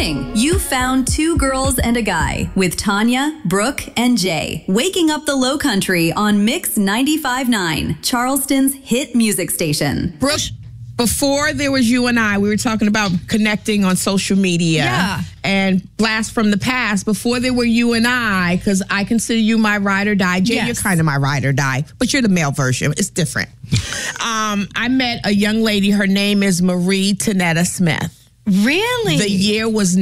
morning. You found two girls and a guy with Tanya, Brooke, and Jay, waking up the Low Country on Mix 95.9, Charleston's hit music station. Brooke, before there was you and I, we were talking about connecting on social media. Yeah. And blast from the past. Before there were you and I, because I consider you my ride or die. Jay, Yes. you're kind of my ride or die, but you're the male version. It's different. I met a young lady. Her name is Marie Tanetta Smith. Really? The year was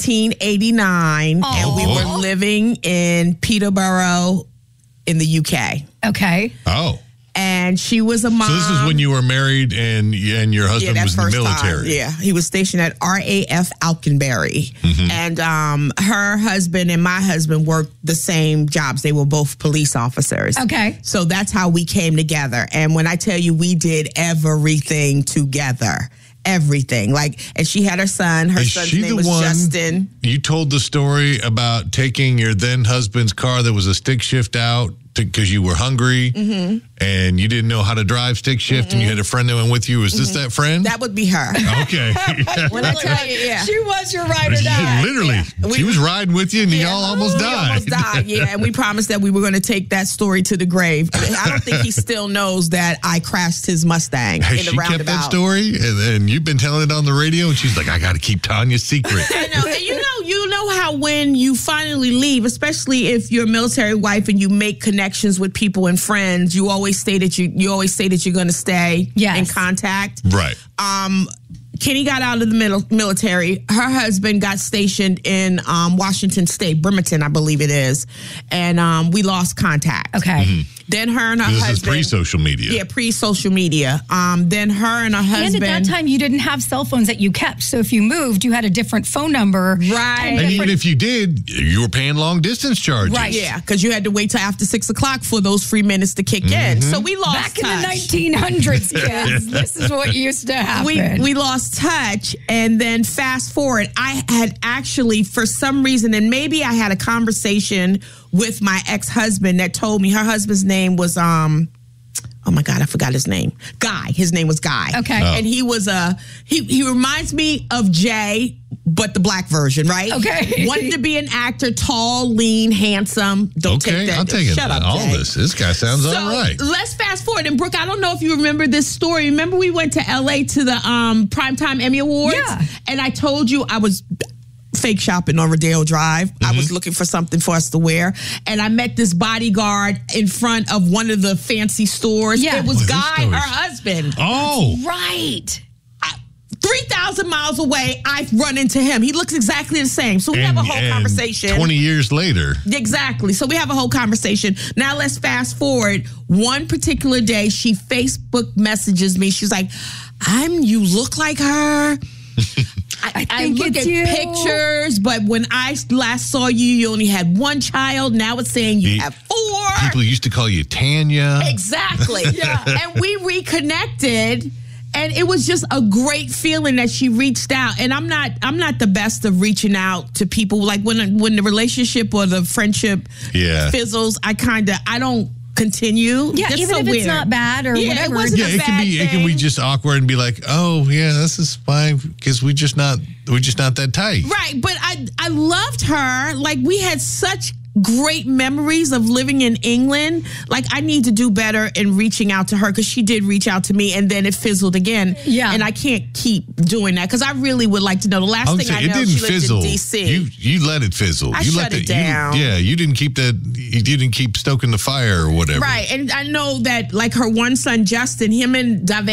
1989, and we were living in Peterborough in the UK. Okay. Oh. And she was a mom. So this is when you were married and your husband that was in the first military. time. Yeah, he was stationed at RAF Alconbury. And her husband and my husband worked the same jobs. They were both police officers. Okay. So that's how we came together. And when I tell you we did everything together, everything. And she had her son. Her Is son's she name the was one Justin. You told the story about taking your then husband's car that was a stick shift out because you were hungry and you didn't know how to drive stick shift and you had a friend that went with you. Was this that friend? That would be her. Okay. When I tell you, yeah. She was your ride or die. Literally. Yeah. She was riding with you and y'all almost We died. almost died, yeah. And we promised that we were going to take that story to the grave. I don't think he still knows that I crashed his Mustang Has in the she roundabout. kept that story? And you've been telling it on the radio and she's like, I got to keep Tanya's secret. I know. And you know how when you finally leave, especially if you're a military wife and you make connections with people and friends, you always say that you're going to stay in contact. Right. Kenny got out of the military. Her husband got stationed in Washington State, Bremerton, I believe it is. And we lost contact. Okay. Then her and her This husband. is pre-social media. Yeah, pre-social media. Then her and her husband. And at that time, you didn't have cell phones that you kept. So if you moved, you had a different phone number. Right. And even if you did, you were paying long distance charges. Right. Yeah, because you had to wait till after 6 o'clock for those free minutes to kick in. So we lost Back touch. in the 1900s, kids. This is what used to happen. We lost touch, and then fast forward, I had actually, for some reason, and maybe I had a conversation with my ex-husband that told me her husband's name was oh my God, I forgot his name. Guy. His name was Guy. Okay. Oh. And he was he reminds me of Jay, but the black version, right? Okay. Wanted to be an actor, tall, lean, handsome. Don't take that. I'll take it. Shut up, All Jay. this guy sounds all right. Let's fast forward. And Brooke, I don't know if you remember this story. Remember we went to LA to the Primetime Emmy Awards? Yeah. And I told you I was fake shopping on Rodeo Drive. I was looking for something for us to wear. And I met this bodyguard in front of one of the fancy stores. Yeah. It was What are Guy, these her stories? husband. Oh. Right. 3,000 miles away, I run into him. He looks exactly the same. So we have a whole conversation. 20 years later. Exactly. So we have a whole conversation. Now let's fast forward. One particular day, she Facebook messages me. She's like, you look like her. I think look it's at you. pictures, but when I last saw you, you only had one child. Now it's saying you have 4. People used to call you Tanya. Exactly. Yeah. And we reconnected. And it was just a great feeling that she reached out. And I'm not the best of reaching out to people. Like when the relationship or the friendship fizzles, I don't continue. Yeah, That's even so if weird. it's not bad or Yeah, whatever. it wasn't a It bad can be thing. just awkward and be like, oh yeah, this is fine because we're just not that tight. Right, but I loved her. Like we had such great memories of living in England. Like I need to do better in reaching out to her because she did reach out to me and then it fizzled again. Yeah. And I can't keep doing that because I really would like to know. The last I would thing say I it know, didn't she lived fizzle. in DC. You let it fizzle. I you shut it down. You didn't keep that. You didn't keep stoking the fire or whatever. Right, and I know that like her one son Justin, him and Dave